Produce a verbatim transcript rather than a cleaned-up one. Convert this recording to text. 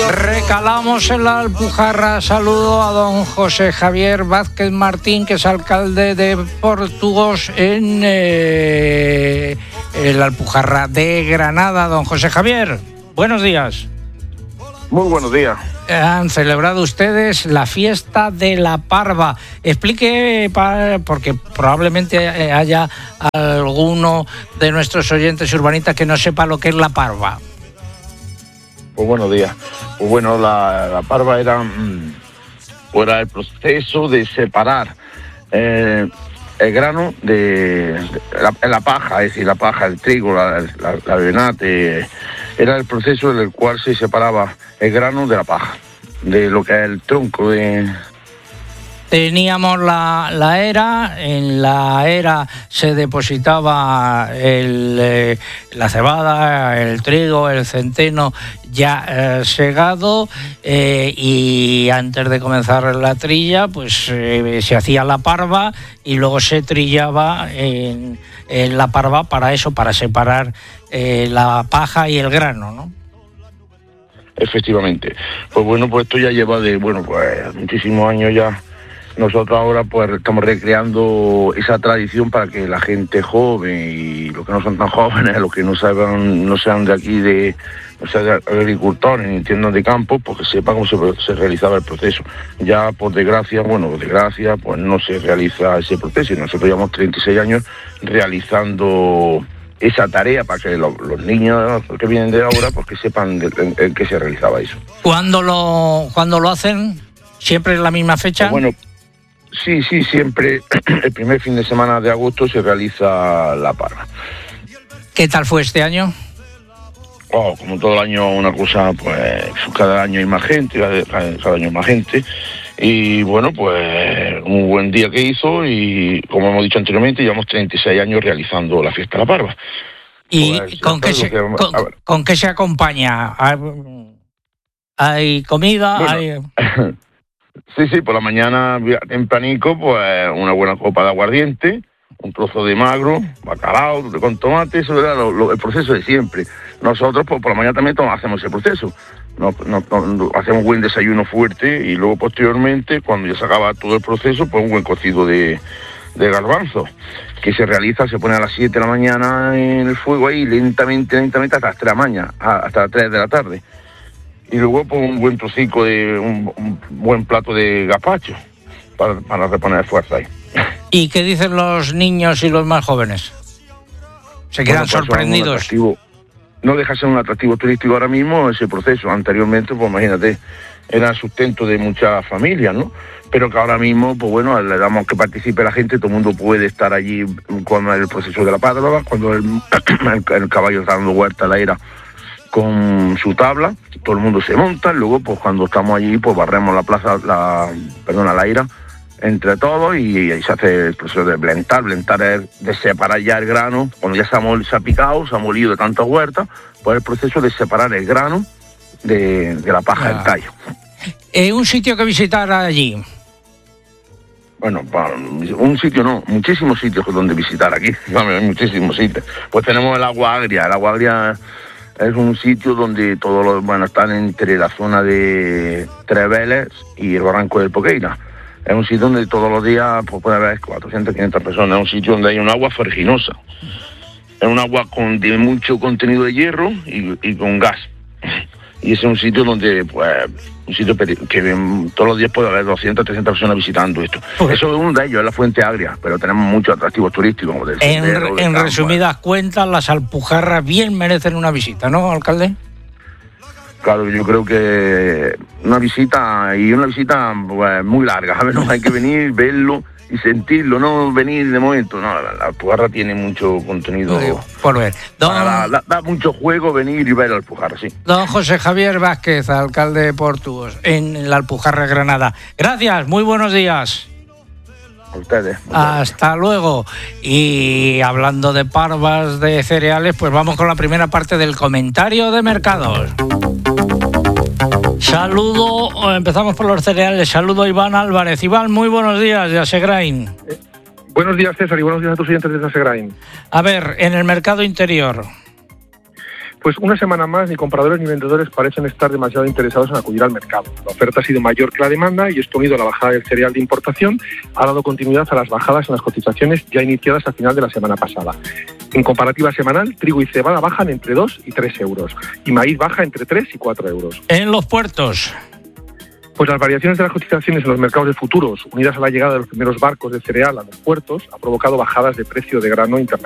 Recalamos en la Alpujarra. Saludo a don José Javier Vázquez Martín, que es alcalde de Portugos en, eh, en la Alpujarra de Granada. Don José Javier, buenos días. Muy buenos días. Han celebrado ustedes la fiesta de la parva. Explique, porque probablemente haya alguno de nuestros oyentes urbanistas que no sepa lo que es la parva. Pues buenos días. Pues bueno, la, la parva era, pues era el proceso de separar eh, el grano de, de la, la paja, es decir, la paja, el trigo, la, la, la avenate. Era el proceso en el cual se separaba el grano de la paja, de lo que es el tronco de... Teníamos la, la era, en la era se depositaba el, eh, la cebada, el trigo, el centeno ya eh, segado, eh, y antes de comenzar la trilla pues eh, se hacía la parva y luego se trillaba en, en la parva para eso, para separar eh, la paja y el grano, ¿no? Efectivamente. Pues bueno, pues esto ya lleva de, bueno, pues muchísimos años ya. Nosotros ahora pues estamos recreando esa tradición para que la gente joven y los que no son tan jóvenes, los que no saben, no sean de aquí, de, no sean agricultores ni entiendan de campo, pues que sepan cómo se, se realizaba el proceso. Ya por desgracia, bueno, por desgracia, pues no se realiza ese proceso y nosotros llevamos treinta y seis años realizando esa tarea para que los, los niños que vienen de ahora pues que sepan en, en qué se realizaba eso. ¿Cuándo lo, cuándo lo hacen? ¿Siempre en la misma fecha? Pues bueno, sí, sí, siempre el primer fin de semana de agosto se realiza la parva. ¿Qué tal fue este año? Oh, como todo el año, una cosa, pues cada año hay más gente, cada, cada año más gente. Y bueno, pues un buen día que hizo y, como hemos dicho anteriormente, llevamos treinta y seis años realizando la fiesta de la parva. ¿Y pues, con, qué se, que, con, con qué se acompaña? ¿Hay comida? Bueno, hay... Sí, sí, por la mañana tempranico, pues una buena copa de aguardiente, un trozo de magro, bacalao con tomate, eso era lo, lo, el proceso de siempre. Nosotros pues, por la mañana también hacemos ese proceso. Nos, nos, nos, hacemos un buen desayuno fuerte y luego posteriormente, cuando ya se acaba todo el proceso, pues un buen cocido de, de garbanzo, que se realiza, se pone a las siete de la mañana en el fuego ahí, lentamente, lentamente, hasta las tres de la mañana, hasta las tres de la tarde. Y luego pues, un buen trocico de un, un buen plato de gazpacho para, para reponer fuerza ahí. ¿Y qué dicen los niños y los más jóvenes? ¿Se quedan bueno, pues, sorprendidos? No deja de ser un atractivo turístico ahora mismo ese proceso. Anteriormente, pues imagínate, era sustento de muchas familias, ¿no? Pero que ahora mismo, pues bueno, le damos que participe la gente, todo el mundo puede estar allí con el proceso de la parva, cuando el, el, el caballo está dando vuelta a la era con su tabla, todo el mundo se monta, luego pues cuando estamos allí pues barremos la plaza, la perdona, la ira entre todos y ahí se hace el proceso de blentar, blentar es de separar ya el grano, cuando ya se ha, mol, se ha picado, se ha molido de tanta huerta, pues el proceso de separar el grano de, de la paja ah. del tallo. Eh, ¿Un sitio que visitar allí? Bueno, un sitio no, muchísimos sitios donde visitar aquí, hay muchísimos sitios. Pues tenemos el Agua Agria, el Agua Agria es un sitio donde todos los, bueno, están entre la zona de Treveles y el Barranco del Poqueira. Es un sitio donde todos los días pues, puede haber cuatrocientas, quinientas personas. Es un sitio donde hay un agua ferruginosa. Es un agua con de mucho contenido de hierro y, y con gas. Y ese es un sitio donde, pues, un sitio que ven, todos los días puede haber doscientas, trescientas personas visitando esto. Okay. Eso es uno de ellos, es la Fuente Agria, pero tenemos muchos atractivos turísticos. Como del en sendero, en campo, resumidas eh. cuentas, las Alpujarras bien merecen una visita, ¿no, alcalde? Claro, yo creo que una visita, y una visita pues, muy larga, ¿sabes? No hay que venir, verlo y sentirlo, no venir de momento. No, la, la Alpujarra tiene mucho contenido. Uh, por ver. Don... Da, da, da mucho juego venir y ver la Alpujarra, sí. Don José Javier Vázquez, alcalde de Portugos, en la Alpujarra Granada. Gracias, muy buenos días. A ustedes. Hasta luego. Y hablando de parvas de cereales, pues vamos con la primera parte del comentario de mercados. Saludo, empezamos por los cereales. Saludo a Iván Álvarez. Iván, muy buenos días de Asegrain. Eh, buenos días, César, y buenos días a tus oyentes de Asegrain. A ver, en el mercado interior. Pues una semana más ni compradores ni vendedores parecen estar demasiado interesados en acudir al mercado. La oferta ha sido mayor que la demanda y esto, unido a la bajada del cereal de importación, ha dado continuidad a las bajadas en las cotizaciones ya iniciadas a final de la semana pasada. En comparativa semanal, trigo y cebada bajan entre dos y tres euros y maíz baja entre tres y cuatro euros. En los puertos. Pues las variaciones de las cotizaciones en los mercados de futuros, unidas a la llegada de los primeros barcos de cereal a los puertos, ha provocado bajadas de precio de grano internacional.